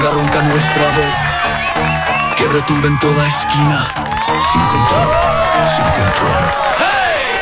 Ronca nuestra voz, que retumbe en toda esquina, sin control, sin control. ¡Hey!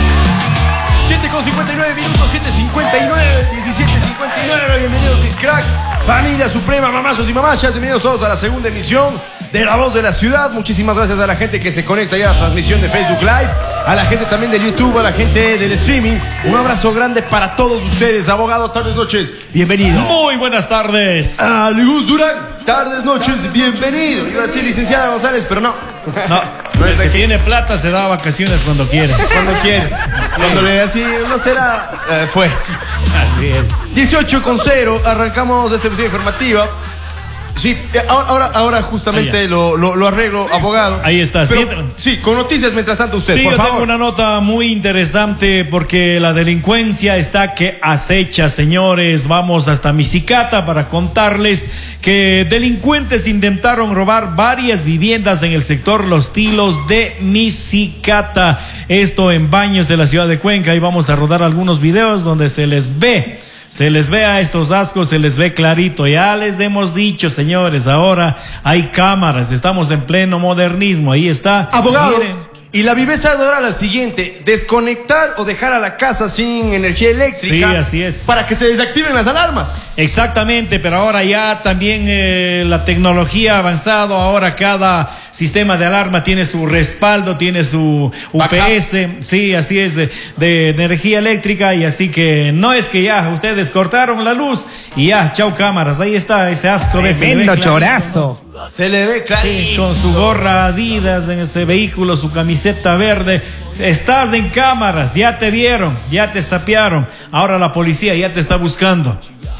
7:59 minutos, 7:59, 17:59. Bienvenidos mis cracks, familia suprema, mamazos y mamachas. Bienvenidos todos a la segunda emisión de La Voz de la Ciudad. Muchísimas gracias a la gente que se conecta ya a la transmisión de Facebook Live, a la gente también de YouTube, a la gente del streaming. Un abrazo grande para todos ustedes. Abogado, tardes, noches, bienvenido. Muy buenas tardes. Luz Durán, tardes, noches, bienvenido. Iba a decir licenciada González, pero no. No es que tiene plata, se da vacaciones cuando quiere. Cuando quiere. Sí. Cuando le así, no será, fue. Así es. 18:0, arrancamos esta emisión informativa. Sí, ahora justamente lo arreglo, abogado. Ahí estás. Pero, sí, con noticias mientras tanto usted, sí, por favor. Tengo una nota muy interesante porque la delincuencia está que acecha, señores. Vamos hasta Misicata para contarles que delincuentes intentaron robar varias viviendas en el sector Los Tilos de Misicata. Esto en Baños de la ciudad de Cuenca. Y vamos a rodar algunos videos donde se les ve a estos ascos, se les ve clarito. Ya les hemos dicho, señores, ahora hay cámaras, estamos en pleno modernismo. Ahí está. Abogado, miren. Y la viveza era la siguiente: desconectar o dejar a la casa sin energía eléctrica. Sí, así es. Para que se desactiven las alarmas. Exactamente, pero ahora ya también la tecnología ha avanzado. Ahora cada sistema de alarma tiene su respaldo, tiene su UPS. Sí, así es, de energía eléctrica. Y así que no es que ya ustedes cortaron la luz y ya, chau cámaras. Ahí está ese astro. Tremendo chorazo. Se le ve clarito. Sí, con su gorra Adidas en ese vehículo, su camiseta verde. Estás en cámaras, ya te vieron, ya te sapearon. Ahora la policía ya te está buscando.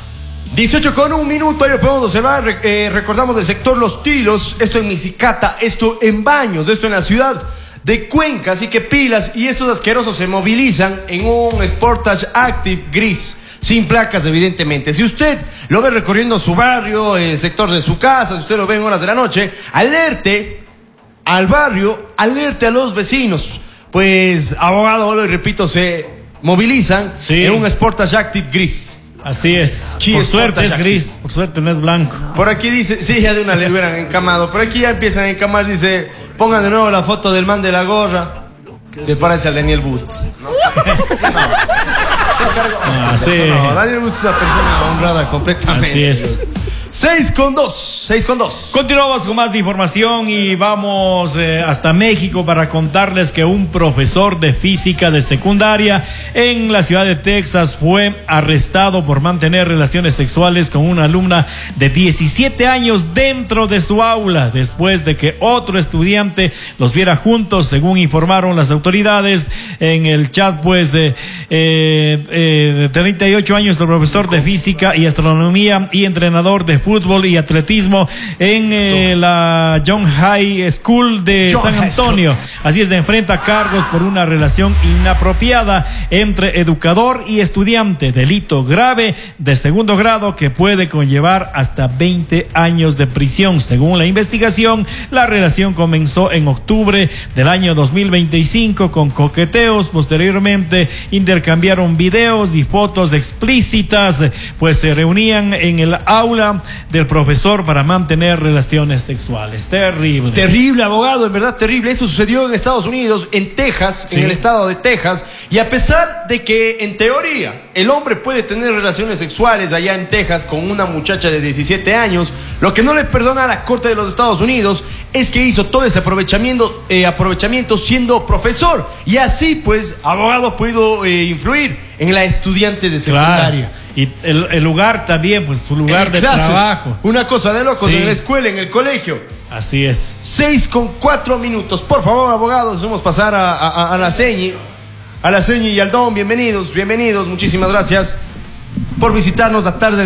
18:01, ahí lo podemos observar. Recordamos del sector Los Tilos, esto en Misicata, esto en Baños, esto en la ciudad de Cuenca. Así que pilas, y estos asquerosos se movilizan en un Sportage Active gris, sin placas evidentemente. Si usted lo ve recorriendo su barrio, el sector de su casa, si usted lo ve en horas de la noche, alerte al barrio, alerte a los vecinos. Pues, abogado, lo repito, se movilizan en un Sportage Active gris. Así es. Por suerte es gris, por suerte no es blanco. Por aquí dice, sí, ya de una le hubieran encamado. Por aquí ya empiezan a encamar, dice, pongan de nuevo la foto del man de la gorra. Se parece al Daniel Bustos. Sí. No, Daniel Bustos es una persona honrada completamente. Así es. 6:2. Continuamos con más información y vamos hasta México para contarles que un profesor de física de secundaria en la ciudad de Texas fue arrestado por mantener relaciones sexuales con una alumna de 17 años dentro de su aula, después de que otro estudiante los viera juntos, según informaron las autoridades. En el chat, pues, de 38 años, el profesor de física y astronomía y entrenador de fútbol y atletismo en la John High School de San Antonio. Así es, de enfrenta cargos por una relación inapropiada entre educador y estudiante, delito grave de segundo grado que puede conllevar hasta 20 años de prisión. Según la investigación, la relación comenzó en octubre del año 2025 con coqueteos. Posteriormente intercambiaron videos y fotos explícitas, pues se reunían en el aula del profesor para mantener relaciones sexuales. Terrible. Terrible, abogado, en verdad terrible. Eso sucedió en Estados Unidos, en Texas, sí, en el estado de Texas. Y a pesar de que, en teoría, el hombre puede tener relaciones sexuales allá en Texas con una muchacha de 17 años, lo que no le perdona a la Corte de los Estados Unidos es que hizo todo ese aprovechamiento siendo profesor. Y así, pues, abogado, pudo influir en la estudiante de secundaria. Claro. Y el lugar también, pues su lugar de trabajo. Una cosa de locos, sí, en la escuela, en el colegio. Así es. 6:04. Por favor, abogados, vamos a pasar a la Señi. A la Señi y al Don, bienvenidos. Muchísimas gracias por visitarnos la tarde.